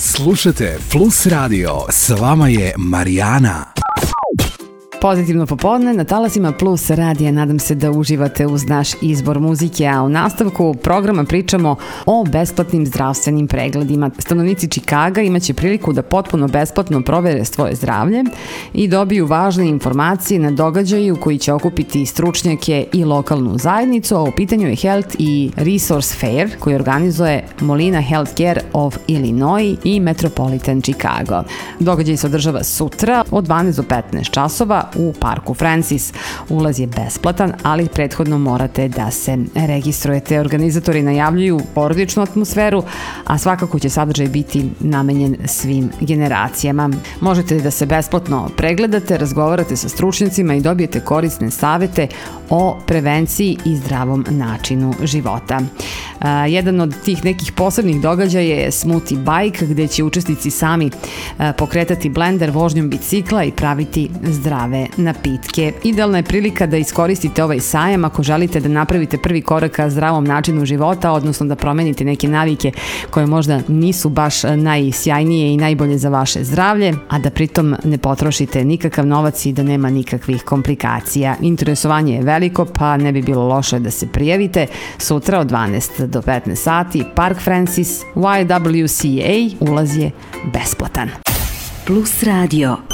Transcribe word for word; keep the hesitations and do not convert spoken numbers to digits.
Slušajte Plus Radio, s vama je Marijana. Pozitivno popodne na talasima Plus radija, nadam se da uživate uz naš izbor muzike, a u nastavku programa pričamo o besplatnim zdravstvenim pregledima. Stanovnici Čikaga imaće priliku da potpuno besplatno provere svoje zdravlje i dobiju važne informacije na događaju koji će okupiti stručnjake i lokalnu zajednicu, a u pitanju je Health i Resource Fair koji organizuje Molina Healthcare of Illinois i Metropolitan Chicago. Događaj se održava sutra od dvanaest do petnaest časova u parku Francis. Ulaz je besplatan, ali prethodno morate da se registrujete. Organizatori najavljuju porodičnu atmosferu, a svakako će sadržaj biti namenjen svim generacijama. Možete da se besplatno pregledate, razgovarate sa stručnjacima i dobijete korisne savete o prevenciji i zdravom načinu života. Uh, jedan od tih nekih posebnih događaja je Smoothie Bike, gde će učesnici sami uh, pokretati blender vožnjom bicikla i praviti zdrave napitke. Idealna je prilika da iskoristite ovaj sajam ako želite da napravite prvi korak ka zdravom načinu života, odnosno da promenite neke navike koje možda nisu baš najsjajnije i najbolje za vaše zdravlje, a da pritom ne potrošite nikakav novac i da nema nikakvih komplikacija. Interesovanje je veliko, pa ne bi bilo loše da se prijavite. Sutra od dvanaest do petnaest sati, Park Francis, Y W C A, ulaz je besplatan. Plus Radio.